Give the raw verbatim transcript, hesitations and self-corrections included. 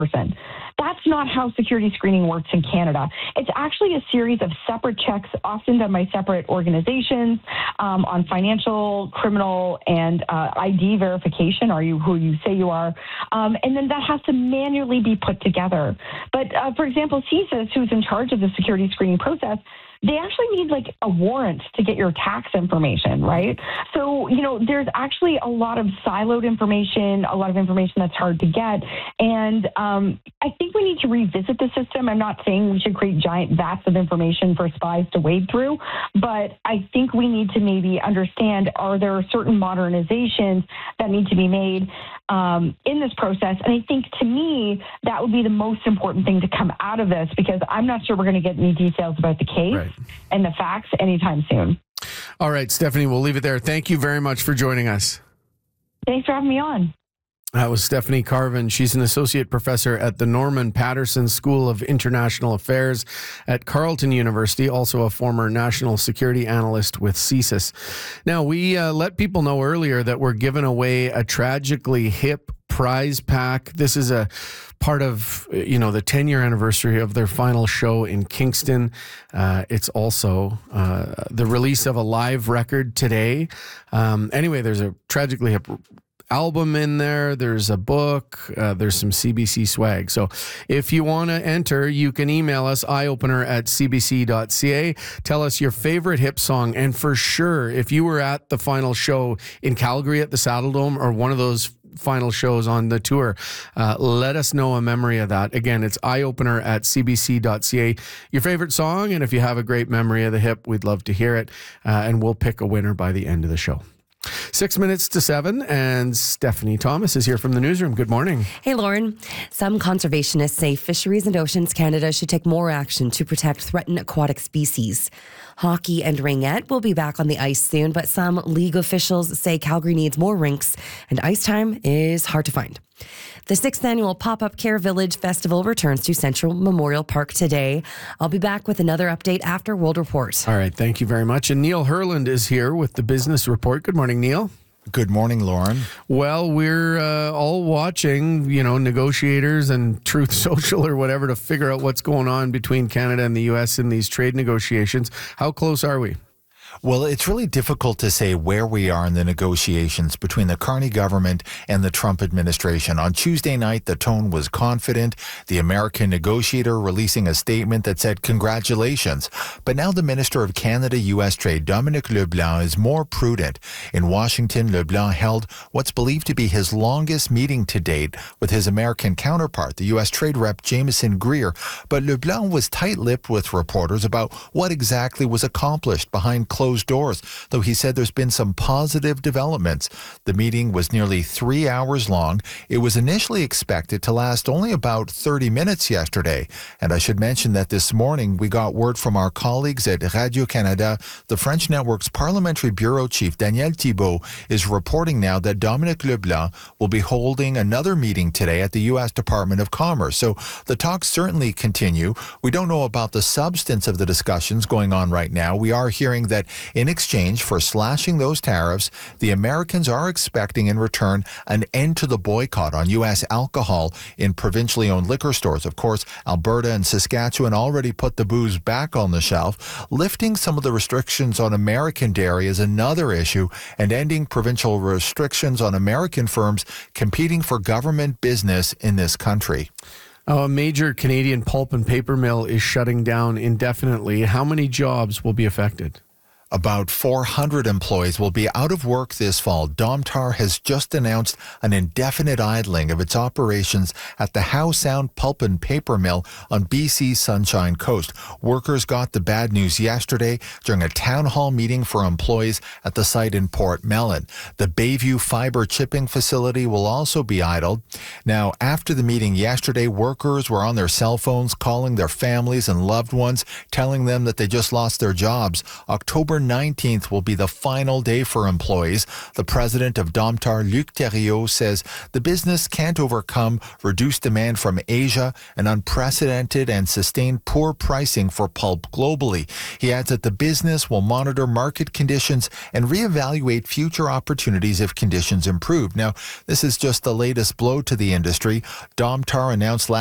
person. That's not how security screening works in Canada. It's actually a series of separate checks, often done by separate organizations, um, on financial, criminal, and uh, I D verification. Are you who you say you are? Um, and then that has to manually be put together. But uh, for example, C S I S, who's in charge of the security screening process, they actually need like a warrant to get your tax information, right? So, you know, there's actually a lot of siloed information, a lot of information that's hard to get. And um, I think we need to revisit the system. I'm not saying we should create giant vats of information for spies to wade through, but I think we need to maybe understand, are there certain modernizations that need to be made um, in this process? And I think to me, that would be the most important thing to come out of this, because I'm not sure we're going to get any details about the case. Right. And the facts anytime soon. All right, Stephanie, we'll leave it there. Thank you very much for joining us. Thanks for having me on. That was Stephanie Carvin. She's an associate professor at the Norman Paterson School of International Affairs at Carleton University, also a former national security analyst with C S I S. Now, we uh, let people know earlier that we're giving away a tragically hip prize pack. This is a part of, you know, the ten-year anniversary of their final show in Kingston. Uh, it's also uh, the release of a live record today. Um, anyway, there's a tragically hip album in there. There's a book. Uh, there's some C B C swag. So if you want to enter, you can email us, eyeopener at c b c dot c a. Tell us your favorite hip song. And for sure, if you were at the final show in Calgary at the Saddle Dome, or one of those final shows on the tour, uh, let us know a memory of that. Again, it's eyeopener at c b c dot c a. Your favorite song, and if you have a great memory of the hip, we'd love to hear it. Uh, and we'll pick a winner by the end of the show. Six minutes to seven, and Stephanie Thomas is here from the newsroom. Good morning. Hey, Lauren. Some conservationists say Fisheries and Oceans Canada should take more action to protect threatened aquatic species. Hockey and ringette will be back on the ice soon, but some league officials say Calgary needs more rinks, and ice time is hard to find. The sixth annual Pop-Up Care Village Festival returns to Central Memorial Park today. I'll be back with another update after World Report. All right, thank you very much. And Neil Herland is here with the Business Report. Good morning, Neil. Good morning, Lauren. Well, we're uh, all watching, you know, negotiators and Truth Social or whatever to figure out what's going on between Canada and the U S in these trade negotiations. How close are we? Well, it's really difficult to say where we are in the negotiations between the Carney government and the Trump administration. On Tuesday night, the tone was confident, the American negotiator releasing a statement that said congratulations. But now the Minister of Canada U S Trade, Dominic LeBlanc, is more prudent. In Washington, LeBlanc held what's believed to be his longest meeting to date with his American counterpart, the U S Trade Rep Jameson Greer. But LeBlanc was tight-lipped with reporters about what exactly was accomplished behind closed doors, though he said there's been some positive developments. The meeting was nearly three hours long. It was initially expected to last only about thirty minutes yesterday. And I should mention that this morning we got word from our colleagues at Radio-Canada. The French network's parliamentary bureau chief, Daniel Thibault, is reporting now that Dominic LeBlanc will be holding another meeting today at the U S Department of Commerce. So the talks certainly continue. We don't know about the substance of the discussions going on right now. We are hearing that in exchange for slashing those tariffs, the Americans are expecting in return an end to the boycott on U S alcohol in provincially owned liquor stores. Of course, Alberta and Saskatchewan already put the booze back on the shelf. Lifting some of the restrictions on American dairy is another issue, and ending provincial restrictions on American firms competing for government business in this country. Oh, a major Canadian pulp and paper mill is shutting down indefinitely. How many jobs will be affected? About four hundred employees will be out of work this fall. Domtar has just announced an indefinite idling of its operations at the Howe Sound Pulp and Paper Mill on B C's Sunshine Coast. Workers got the bad news yesterday during a town hall meeting for employees at the site in Port Mellon. The Bayview Fiber Chipping Facility will also be idled. Now, after the meeting yesterday, workers were on their cell phones calling their families and loved ones, telling them that they just lost their jobs. October nineteenth will be the final day for employees. The president of Domtar, Luc Thériault, says the business can't overcome reduced demand from Asia and unprecedented and sustained poor pricing for pulp globally. He adds that the business will monitor market conditions and reevaluate future opportunities if conditions improve. Now, this is just the latest blow to the industry. Domtar announced last